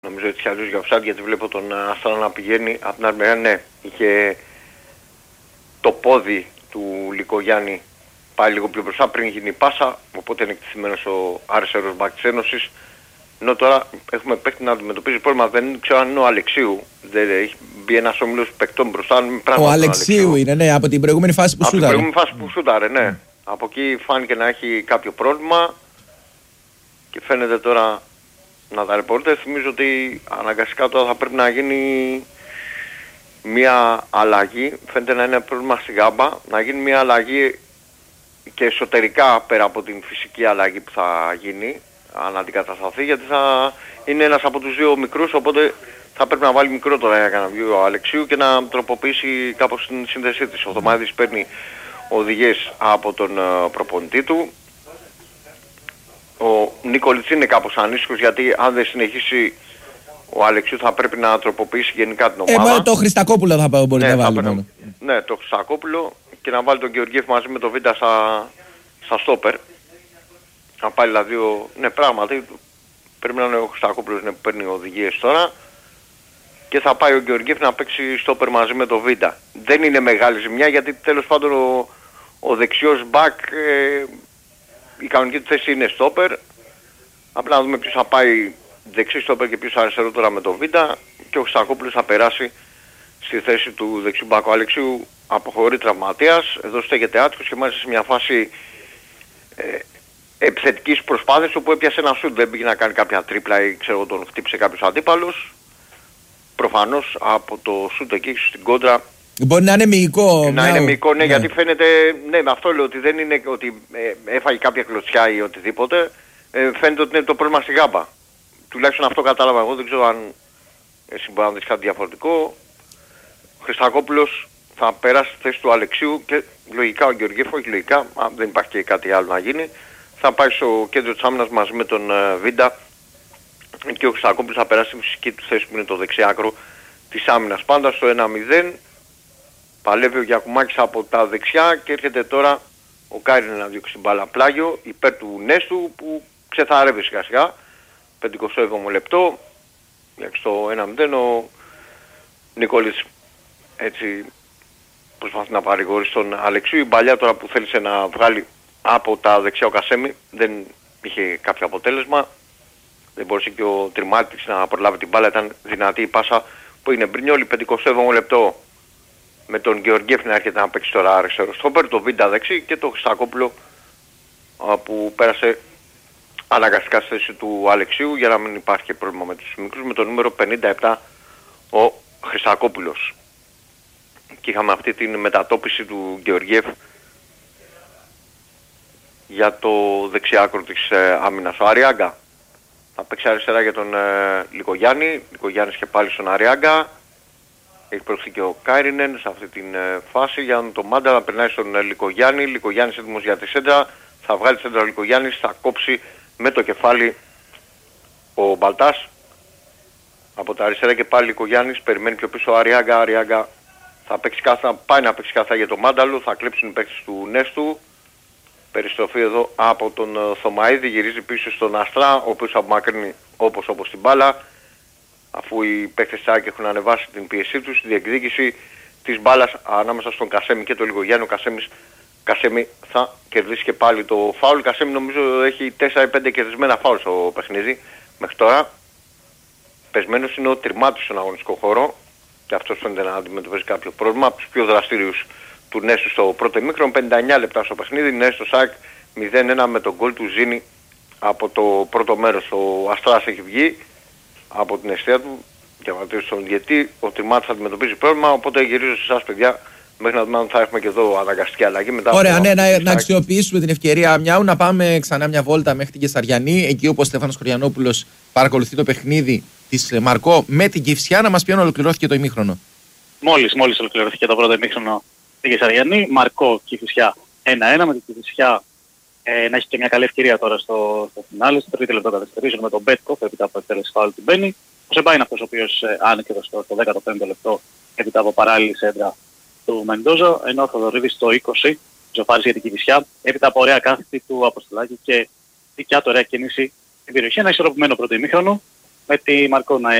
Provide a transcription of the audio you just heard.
νομίζω έτσι αλλιώς για offside, γιατί βλέπω τον Αστρά να πηγαίνει από την άλλη μεριά. Ναι, είχε το πόδι του Λικογιάννη πάει λίγο πιο μπροστά πριν γίνει η πάσα, οπότε είναι εκτεθειμένος ο αριστερός μπακ της Ένωσης. Ενώ τώρα έχουμε παίκτη να αντιμετωπίζει πρόβλημα, δεν ξέρω αν είναι ο Αλεξίου. Δεν έχει μπει ένας όμιλος παικτών μπροστά. Ο Αλεξίου είναι, ναι, από την προηγούμενη φάση που σούταρε. Από την προηγούμενη φάση που σούταρε, ναι. Από εκεί φάνηκε να έχει κάποιο πρόβλημα και φαίνεται τώρα να ταλαιπωρείται. Θυμίζω ότι αναγκαστικά τώρα θα πρέπει να γίνει μια αλλαγή. Φαίνεται να είναι πρόβλημα στη γάμπα. Να γίνει μια αλλαγή και εσωτερικά πέρα από την φυσική αλλαγή που θα γίνει, αν αντικατασταθεί, γιατί θα είναι ένας από τους δύο μικρούς, οπότε θα πρέπει να βάλει μικρό τώρα για να βγει ο Αλεξίου και να τροποποιήσει κάπως την σύνδεσή της. Ο Θωμάδης παίρνει οδηγίες από τον προπονητή του. Ο Νίκολιτς είναι κάπως ανήσυχος, γιατί αν δεν συνεχίσει ο Αλεξίου θα πρέπει να τροποποιήσει γενικά την ομάδα. Το Χριστακόπουλο θα πάει, μπορεί να βάλει μόνο. Ναι, το Χριστακόπουλο, και να βάλει τον Γεωργίεφ μαζί με τον Βίντα στα στόπερ. Να πάει δηλαδή ναι, πράγματι πρέπει να είναι ο Χριστακόπουλος που παίρνει οδηγίες τώρα, και θα πάει ο Γεωργίεφ να παίξει στόπερ μαζί με τον Βίντα. Δεν είναι μεγάλη ζημιά, γιατί τέλος πάντων ο δεξιός μπακ η κανονική του θέση είναι στόπερ. Απλά να δούμε ποιος θα πάει δεξί στόπερ και ποιος αριστερό τώρα με τον Βίντα, και ο Χριστακόπουλος θα περάσει στη θέση του δεξιού μπακ. Ο Αλεξίου αποχωρεί τραυματίας, εδώ στέκεται άτυχος και μάλιστα σε μια φάση επιθετικής προσπάθειας, όπου έπιασε ένα σουτ, δεν πήγε να κάνει κάποια τρίπλα ή ξέρω τον χτύπησε κάποιος αντίπαλος. Προφανώς από το σουτ εκεί στην κόντρα μπορεί να είναι μυϊκό. Να είναι μυϊκό, ναι, γιατί φαίνεται, ναι, με αυτό λέω ότι δεν είναι ότι έφαγε κάποια κλωτσιά ή οτιδήποτε. Φαίνεται ότι είναι το πρόβλημα στη γάμπα. Τουλάχιστον αυτό κατάλαβα εγώ, δεν ξέρω αν εσύ μπορεί να δεις κάτι διαφορετικό. Ο Χριστακόπουλος θα περάσει στη θέση του Αλεξίου και λογικά ο Γεωργίεφ, όχι λογικά, δεν υπάρχει και κάτι άλλο να γίνει, θα πάει στο κέντρο της άμυνας μαζί με τον Βίντα, και ο Χριστακόπουλος θα περάσει στη φυσική του θέση που είναι το δεξιάκρο της άμυνας. Πάντα στο 1-0 παλεύει ο Γιακουμάκης από τα δεξιά και έρχεται τώρα ο Κάιρινεν να διώξει την μπάλα πλάγιο υπέρ του Νέστου, που ξεθαρεύει σιγά σιγά. 57ο λεπτό, στο 1-0 ο Νικόλης έτσι προσπαθεί να παρηγορήσει τον Αλεξίου. Η μπαλιά τώρα που θέλησε να βγάλει από τα δεξιά ο Κασέμι δεν είχε κάποιο αποτέλεσμα. Δεν μπορούσε και ο Τριμάτης να προλάβει την μπάλα, ήταν δυνατή η πάσα που είναι Μπρινιόλι. 57ο λεπτό με τον Γεωργίεφ να έρχεται να παίξει τώρα αριστερό στόπερ, το Βίντα δεξί και το Χριστακόπουλο που πέρασε αναγκαστικά στη θέση του Αλεξίου για να μην υπάρχει πρόβλημα με τους μικρούς, με το νούμερο 57 ο Χριστακόπουλος. Και είχαμε αυτή την μετατόπιση του Γεωργίεφ για το δεξιάκρο της άμυνας. Ο Αριάγκα θα παίξει αριστερά για τον Λικογιάννη. Λικογιάννης και πάλι στον Αριάγκα. Έχει προωθεί και ο Κάιρινεν σε αυτή την φάση για τον Μάντα να περνάει στον Λικογιάννη. Λικογιάννης έτοιμος για τη σέντρα. Θα βγάλει τη σέντρα ο Λικογιάννης, θα κόψει με το κεφάλι ο Μπαλτάς. Από τα αριστερά και πάλι Λικογιάννης, περιμένει πιο πίσω ο Αριάγκα. Αριάγκα θα παίξει πάει να παίξει κάθα για τον Μάνταλο, θα κλέψουν οι παίκτες του Νέστου. Περιστροφή εδώ από τον Θωμαίδη, γυρίζει πίσω στον Αστρά, ο οποίος απομακρύνει όπως την μπάλα, αφού οι παίκτες της ΑΕΚ έχουν ανεβάσει την πίεσή τους, στη διεκδίκηση της μπάλας ανάμεσα στον Κασέμι και τον Λικογιάννη. Ο Κασέμι θα κερδίσει και πάλι το φάουλ. Ο Κασέμι νομίζω έχει 4-5 κερδισμένα φάουλ στο παιχνίδι μέχρι τώρα. Πεσμένος είναι ο Τριμάτης στον αγωνιστικό χώρο και αυτός φαίνεται να αντιμετωπίζει κάποιο πρόβλημα. Από τους πιο δραστήριους του Νέστου στο πρώτο ημίχρονο, 59 λεπτά στο παιχνίδι. Νέστο ΣΑΚ 0-1 με τον γκολ του Ζήνη από το πρώτο μέρος. Ο Αστράς έχει βγει από την αιστεία του και βατήρει στον διαιτή. Ο Τριμάτης αντιμετωπίζει πρόβλημα, οπότε γυρίζω σε εσάς παιδιά μέχρι να δούμε αν θα έχουμε και εδώ αναγκαστική αλλαγή. Μετά. Ωραία, ναι, να αξιοποιήσουμε την ευκαιρία Μιάου να πάμε ξανά μια βόλτα μέχρι την Κεσαριανή, εκεί όπου ο Στέφανος Χωριανόπουλος παρακολουθεί το παιχνίδι της Μαρκό με την Κηφισιά. Να μας πει αν ολοκληρώθηκε το ημίχρονο. Μόλις ολοκληρώθηκε το πρώτο ημίχρονο στην Κεσαριανή. Μαρκό Κηφισιά 1-1, με την Κηφισιά να έχει και μια καλή ευκαιρία τώρα στο φινάλε, στο τρίτο λεπτό καθυστερήσεων με τον Μπέτκοφ έπειτα από εκτέλεση φάουλ του Μπένι. Ο Σεμπά είναι αυτός ο οποίος άνοιξε στο 15ο λεπτό έπειτα από παράλληλη σέντρα του Μεντόζο, ενώ ο Θοδωρίδης στο 20 ζωφάρισε για την Κηφισιά έπειτα από ωραία κάθετη του Αποστολάκη και δικιά του ωραία κίνηση στην περιοχή. Ένα ισορροπημένο πρώτο ημίχρονο με τη Μαρκό να